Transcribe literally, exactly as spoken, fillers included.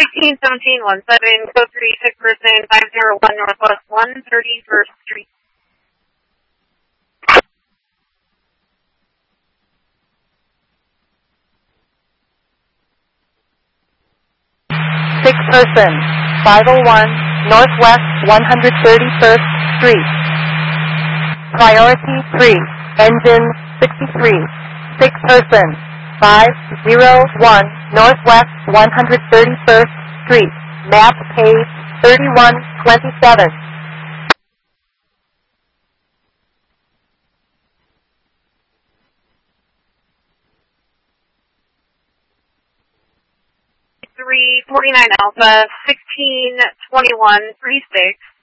eighteen seventeen one seven, code three six person, five zero one Northwest one thirty-first Street. Six person, five oh one Northwest one thirty-first Street. Priority three, engine sixty-three. Six person, five zero one Northwest one thirty-first Street. Map page thirty-one twenty-seven. three forty-nine Alpha, sixteen twenty-one thirty-six.